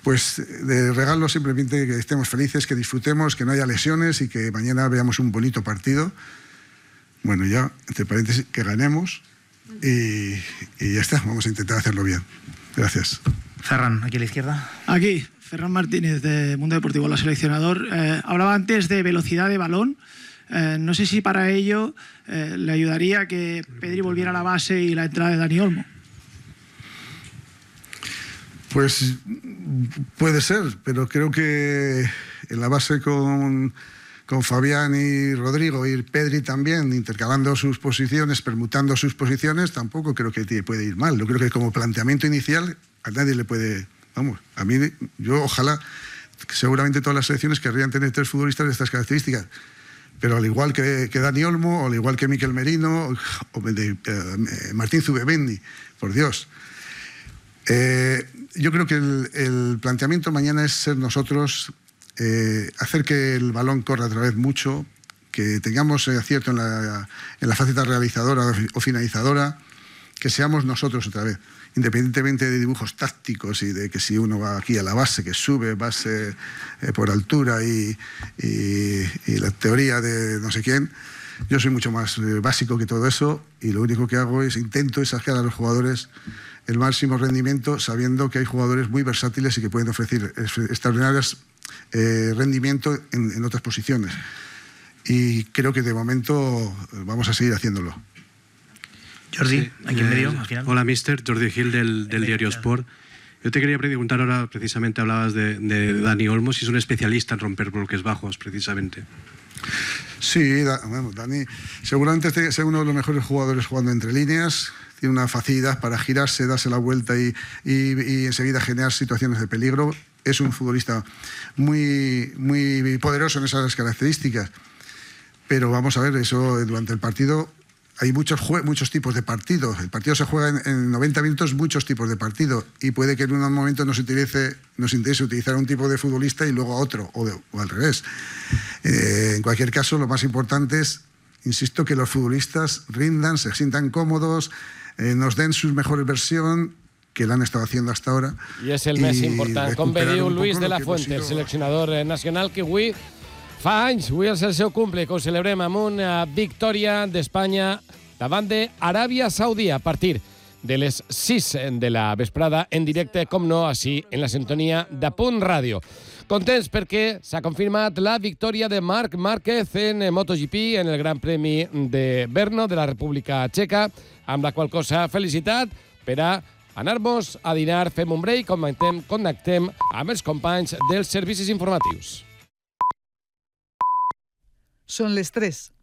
Pues de regalo simplemente que estemos felices, que disfrutemos, que no haya lesiones y que mañana veamos un bonito partido. Bueno, ya, entre paréntesis, que ganemos y ya está, vamos a intentar hacerlo bien. Gracias. Ferran, aquí a la izquierda. Aquí, Ferran Martínez, de Mundo Deportivo, la seleccionador. Hablaba antes de velocidad de balón. No sé si para ello le ayudaría que Pedri volviera a la base y la entrada de Dani Olmo. Pues puede ser, pero creo que en la base con Fabián y Rodrigo y Pedri también, intercalando sus posiciones, permutando sus posiciones, tampoco creo que puede ir mal. Yo creo que como planteamiento inicial a nadie le puede... Vamos, a mí, yo ojalá, seguramente todas las selecciones querrían tener 3 futbolistas de estas características, pero al igual que Dani Olmo, o al igual que Mikel Merino, o Martín Zubimendi, por Dios. Yo creo que el planteamiento mañana es ser nosotros, hacer que el balón corra otra vez mucho, que tengamos acierto en la faceta realizadora o finalizadora, que seamos nosotros otra vez, independientemente de dibujos tácticos y de que si uno va aquí a la base, que sube base por altura y la teoría de no sé quién. Yo soy mucho más básico que todo eso y lo único que hago es intento sacar a los jugadores el máximo rendimiento, sabiendo que hay jugadores muy versátiles y que pueden ofrecer extraordinarios rendimiento en otras posiciones. Y creo que de momento vamos a seguir haciéndolo. Jordi, sí, aquí en medio, al final. Hola, mister. Jordi Gil, del diario Sport. Yo te quería preguntar ahora, precisamente hablabas de Dani Olmo, si es un especialista en romper bloques bajos, precisamente. Sí, bueno, Dani seguramente sea uno de los mejores jugadores jugando entre líneas. Tiene una facilidad para girarse, darse la vuelta y enseguida generar situaciones de peligro. Es un futbolista muy, muy poderoso en esas características. Pero vamos a ver, eso durante el partido hay muchos tipos de partidos. El partido se juega en 90 minutos, muchos tipos de partidos. Y puede que en un momento nos interese utilizar un tipo de futbolista y luego a otro, o al revés. En cualquier caso, lo más importante es, insisto, que los futbolistas rindan, se sientan cómodos, nos den su mejor versión, que la han estado haciendo hasta ahora. I és el més important. Com bé diu Luis de la Fuente, el seleccionador nacional, que avui fa anys, avui és el seu cumple, que ho celebrem amb una victòria d'Espanya davant d'Aràbia Saudí a partir de les 6 de la vesprada, en directe, com no, així, en la sintonia de Punt Ràdio. Contents perquè s'ha confirmat la victòria de Marc Márquez en MotoGP, en el Gran Premi de Brno, de la República Txeca, amb la qual cosa felicitat per a anar-nos a dinar, fem un break, connectem amb els companys dels servicis informatius. Són les 3.